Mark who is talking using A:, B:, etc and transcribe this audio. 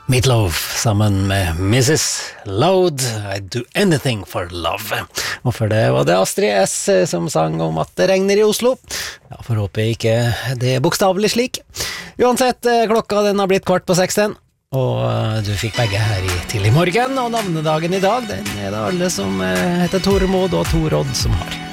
A: Meatloaf sammen med Mrs. Loud, I'd do anything for love. Og for det var det Astrid S. som sang om at det regner i Oslo. Ja, får håpe ikke det er bokstavelig slik. Uansett, klokka den har blitt 5:15, og du fikk begge her i Tidlig morgen, og navnedagen i dag, den er det alle som heter Tormod og Torodd som har.